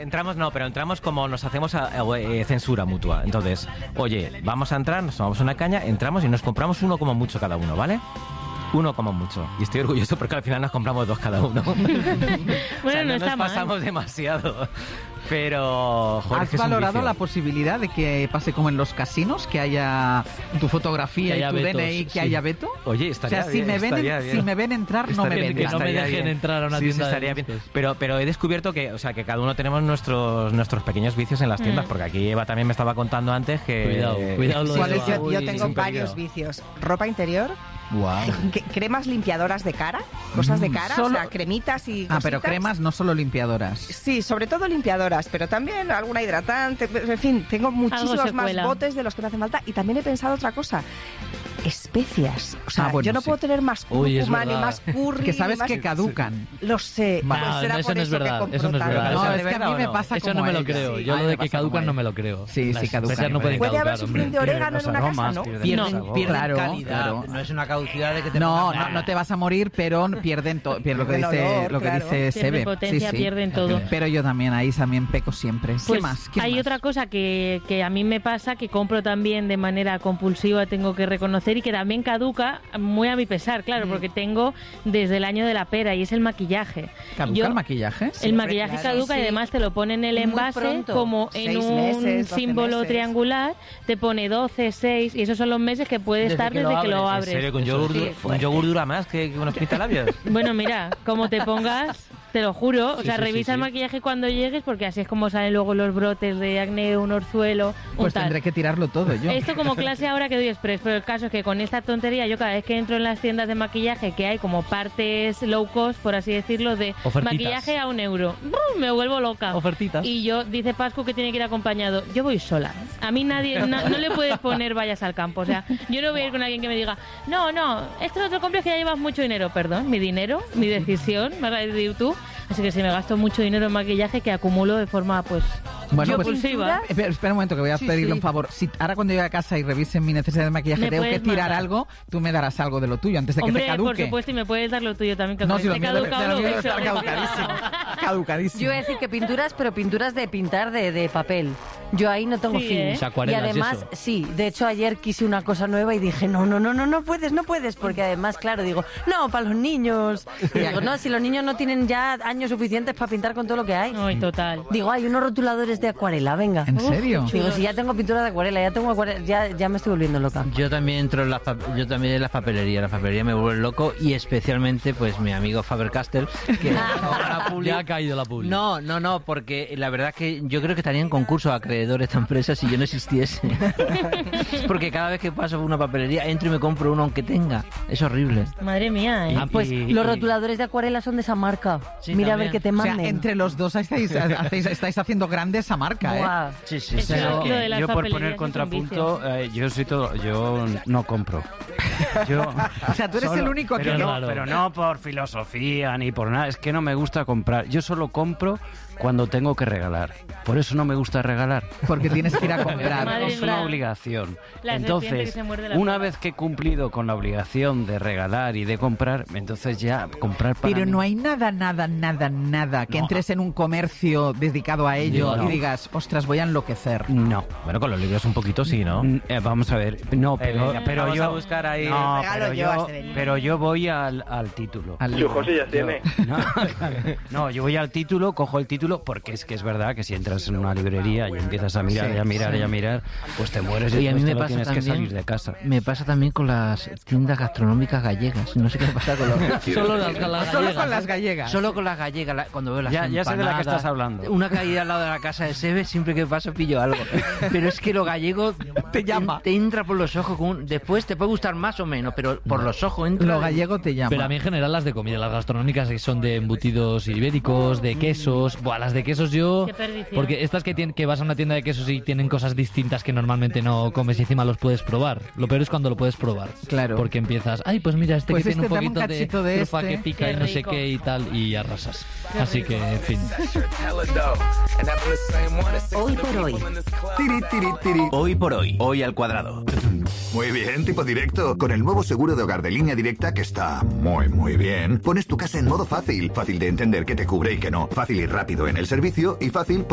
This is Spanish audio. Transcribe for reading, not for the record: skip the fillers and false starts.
entramos como nos hacemos censura mutua. Entonces, oye, vamos a entrar, nos tomamos una caña, entramos y nos compramos uno como mucho cada uno, ¿vale? Uno como mucho. Y estoy orgulloso porque al final nos compramos 2 cada uno. Bueno, no nos pasamos demasiado. Pero, joder, ¿has valorado la posibilidad de que pase como en los casinos, que haya tu fotografía y tu DNI, que haya veto? Oye, estaría bien. Si me ven entrar, no me ven. Que no me dejen entrar a una tienda. Estaría bien. Pero he descubierto que, o sea, que cada uno tenemos nuestros pequeños vicios en las tiendas, porque aquí Eva también me estaba contando antes que... Cuidado. Yo tengo varios vicios. Ropa interior. Wow. Cremas limpiadoras de cara, cosas de cara, o sea, cremitas y cositas. Pero cremas, no solo limpiadoras. Sí, sobre todo limpiadoras, pero también alguna hidratante, en fin, tengo muchísimos más botes de los que me hacen falta. Y también he pensado otra cosa, especias. O sea, yo no puedo tener más cúrcuma ni más curry. Que sabes que caducan. Lo sé. Eso no es verdad. Eso no es verdad. No, es que a mí me pasa eso no me lo creo. Yo lo de que caducan no me lo creo. Sí, caducan. No pueden puede haber sufrir de orégano en una casa, ¿no? Pierden calidad. No es una caducidad de que te no te vas a morir, pero pierden lo que dice Sebe. Potencia, pierden todo. Pero yo también peco siempre. Pues ¿Qué más? Hay otra cosa que a mí me pasa, que compro también de manera compulsiva, tengo que reconocer, y que también caduca muy a mi pesar, claro, porque tengo desde el año de la pera, y es el maquillaje. ¿Caduca el maquillaje? El maquillaje caduca, y además te lo pone en el envase como en un símbolo triangular, te pone 12, 6, y esos son los meses que puede estar desde que lo abres. ¿En serio? ¿Con yogur dura más que unos pintalabios? Bueno, mira, como te pongas, te lo juro, o sea, revisa el maquillaje cuando llegues, porque así es como salen luego los brotes de acné, un orzuelo, pues tendré que tirarlo todo yo. Esto como clase ahora que doy express, pero el caso es que con esta tontería, yo cada vez que entro en las tiendas de maquillaje, que hay como partes low cost, por así decirlo, de ofertitas. Maquillaje a €1, me vuelvo loca. Ofertitas. Y yo, dice Pascu que tiene que ir acompañado, yo voy sola. A mí nadie, no le puedes poner vayas al campo, o sea, yo no voy a ir con alguien que me diga, no, esto no te lo compres que ya llevas mucho dinero. Perdón, mi dinero, mi decisión, me vas a decir tú. Así que si me gasto mucho dinero en maquillaje, que acumulo de forma, compulsiva. Espera un momento, que voy a pedirle un favor. Si ahora cuando llegue a casa y revisen mi necesidad de maquillaje, tengo que tirar algo, tú me darás algo de lo tuyo antes de que te caduque. Por supuesto, y me puedes dar lo tuyo también, que no, si te caduca lo que caducadísimo. Yo voy a decir que pinturas, pero pinturas de pintar de papel. Yo ahí no tengo fin. Y además, de hecho ayer quise una cosa nueva y dije, no puedes, porque además, claro, digo, no, para los niños. Y digo, no, si los niños no tienen ya años suficientes para pintar con todo lo que hay. Ay, total. Digo, hay unos rotuladores de acuarela, venga. ¿En serio? Digo, si ya tengo pintura de acuarela, ya me estoy volviendo loca. Yo también entro en las papelerías. La papelería me vuelve loco, y especialmente, pues, mi amigo Faber-Castell, que ya ha caído la publi. No, porque la verdad que yo creo que estaría en concurso acreedor esta empresa si yo no existiese. Porque cada vez que paso por una papelería entro y me compro uno aunque tenga. Es horrible. Madre mía, ¿eh? Pues los rotuladores de acuarela son de esa marca. Sí, mira, también. A ver qué te manden. O sea, entre los dos estáis haciendo grande esa marca, Buah. Sí. Yo por poner contrapunto, yo no compro. O sea, tú eres el único aquí. Pero no por filosofía ni por nada, es que no me gusta comprar. Yo solo compro cuando tengo que regalar. Por eso no me gusta regalar. Porque tienes que ir a comprar. Es una obligación. Entonces, una vez que he cumplido con la obligación de regalar y de comprar, entonces ya comprar para Pero mí. no hay nada que entres en un comercio dedicado a ello y digas, ostras, voy a enloquecer. No. Bueno, con los libros un poquito sí, ¿no? Vamos a ver. No, pero yo... a buscar ahí... No, pero yo voy al título. Su José ya tiene. No, yo voy al título, cojo el título, porque es verdad que si entras en una librería y empiezas a mirar y a mirar, pues te mueres y a mí me pasa tienes también, que salir de casa. Me pasa también con las tiendas gastronómicas gallegas. No sé qué pasa con los... Solo con las gallegas. Solo con las gallegas, cuando veo las empanadas. Ya sé de la que estás hablando. Una caída al lado de la casa de Sebe, siempre que paso pillo algo. Pero es que lo gallego te llama. Te entra por los ojos. Después te puede gustar más o menos, pero por los ojos entra. Lo gallego te llama. Pero a mí en general las de comida, las gastronómicas, que son de embutidos ibéricos, de quesos. Las de quesos yo... Porque estas que vas a una tienda de quesos y tienen cosas distintas que normalmente no comes y encima los puedes probar. Lo peor es cuando lo puedes probar. Claro. Porque empiezas, pues mira, que tiene un poquito de trufa que pica qué y no sé qué y tal, y arrasas. Así que, en fin. Hoy por hoy. Hoy por hoy. Hoy al cuadrado. Muy bien, tipo directo. Con el nuevo seguro de hogar de Línea Directa, que está muy bien, pones tu casa en modo fácil. Fácil de entender qué te cubre y qué no. Fácil y rápido en el servicio y fácil